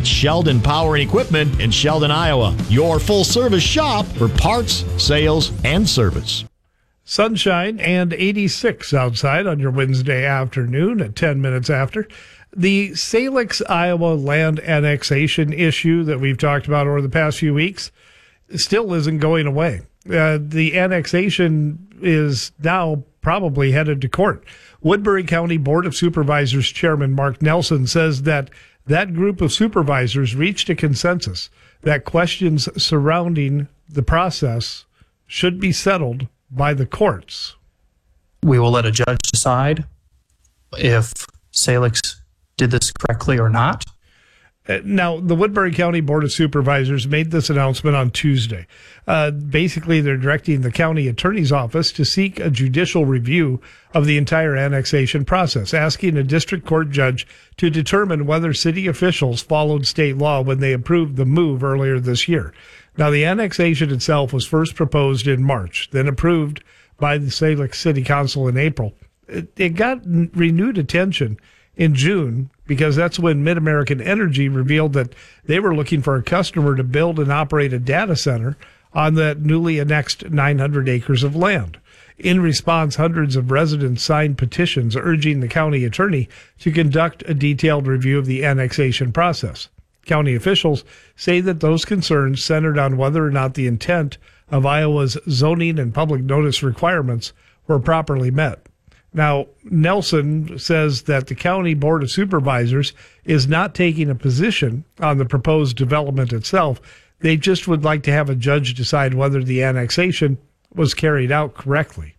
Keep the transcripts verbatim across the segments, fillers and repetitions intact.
That's Sheldon Power and Equipment in Sheldon, Iowa. Your full-service shop for parts, sales, and service. Sunshine and eighty-six outside on your Wednesday afternoon at ten minutes after. The Salix, Iowa land annexation issue that we've talked about over the past few weeks still isn't going away. Uh, the annexation is now probably headed to court. Woodbury County Board of Supervisors Chairman Mark Nelson says that that group of supervisors reached a consensus that questions surrounding the process should be settled by the courts. We will let a judge decide if Salix did this correctly or not. Now, the Woodbury County Board of Supervisors made this announcement on Tuesday. Uh, basically, they're directing the county attorney's office to seek a judicial review of the entire annexation process, asking a district court judge to determine whether city officials followed state law when they approved the move earlier this year. Now, the annexation itself was first proposed in March, then approved by the Salix City Council in April. It, it got renewed attention in June because that's when Mid-American Energy revealed that they were looking for a customer to build and operate a data center on that newly annexed nine hundred acres of land. In response, hundreds of residents signed petitions urging the county attorney to conduct a detailed review of the annexation process. County officials say that those concerns centered on whether or not the intent of Iowa's zoning and public notice requirements were properly met. Now, Nelson says that the County Board of Supervisors is not taking a position on the proposed development itself. They just would like to have a judge decide whether the annexation was carried out correctly.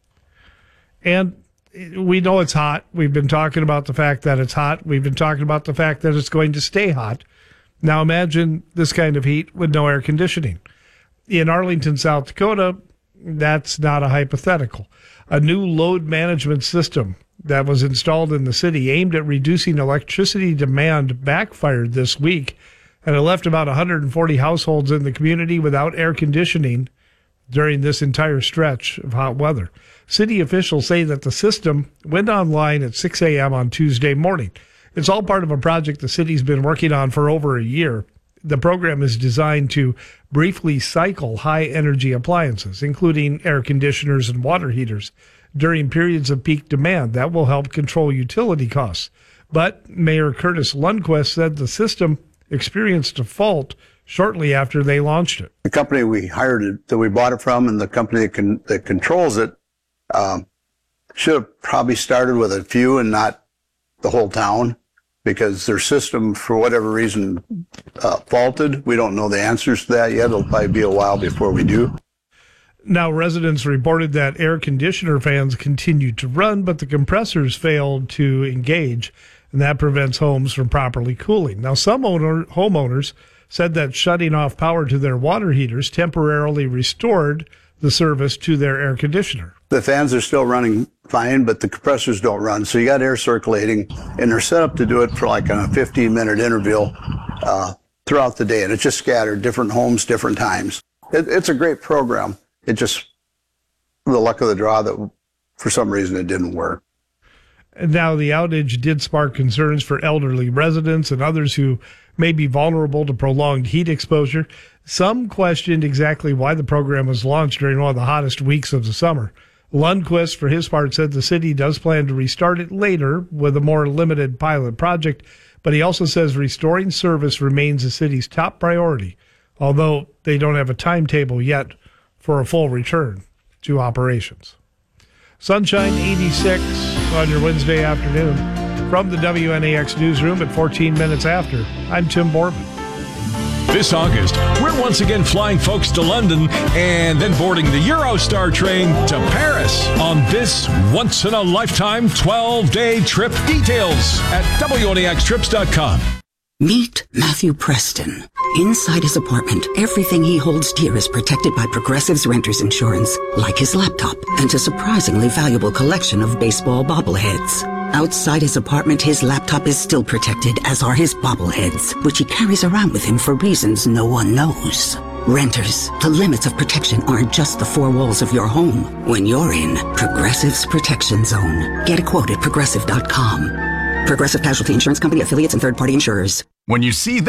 And we know it's hot. We've been talking about the fact that it's hot. We've been talking about the fact that it's going to stay hot. Now imagine this kind of heat with no air conditioning. In Arlington, South Dakota, that's not a hypothetical. A new load management system that was installed in the city aimed at reducing electricity demand backfired this week, and it left about one hundred forty households in the community without air conditioning during this entire stretch of hot weather. City officials say that the system went online at six a.m. on Tuesday morning. It's all part of a project the city's been working on for over a year. The program is designed to briefly cycle high-energy appliances, including air conditioners and water heaters, during periods of peak demand. That will help control utility costs. But Mayor Curtis Lundquist said the system experienced a fault shortly after they launched it. The company we hired it, that we bought it from, and the company that, can, that controls it um, should have probably started with a few and not the whole town, because their system, for whatever reason, uh, faulted. We don't know the answers to that yet. It'll probably be a while before we do. Now, residents reported that air conditioner fans continued to run, but the compressors failed to engage, and that prevents homes from properly cooling. Now, some owner, homeowners said that shutting off power to their water heaters temporarily restored the service to their air conditioner. The fans are still running fine, but the compressors don't run. So you got air circulating, and they're set up to do it for like a fifteen minute interval uh, throughout the day. And it's just scattered, different homes, different times. It, it's a great program. It just, the luck of the draw that for some reason it didn't work. And now the outage did spark concerns for elderly residents and others who may be vulnerable to prolonged heat exposure. Some questioned exactly why the program was launched during one of the hottest weeks of the summer. Lundquist, for his part, said the city does plan to restart it later with a more limited pilot project, but he also says restoring service remains the city's top priority, although they don't have a timetable yet for a full return to operations. Sunshine eighty-six on your Wednesday afternoon. From the W N A X newsroom at fourteen minutes after, I'm Tim Borbin. This August, we're once again flying folks to London and then boarding the Eurostar train to Paris on this once-in-a-lifetime twelve-day trip. Details at W N A X trips dot com. Meet Matthew Preston. Inside his apartment, everything he holds dear is protected by Progressive's Renter's Insurance, like his laptop and a surprisingly valuable collection of baseball bobbleheads. Outside his apartment, his laptop is still protected, as are his bobbleheads, which he carries around with him for reasons no one knows. Renters, the limits of protection aren't just the four walls of your home. When you're in Progressive's Protection Zone, get a quote at progressive dot com. Progressive Casualty Insurance Company, affiliates, and third-party insurers. When you see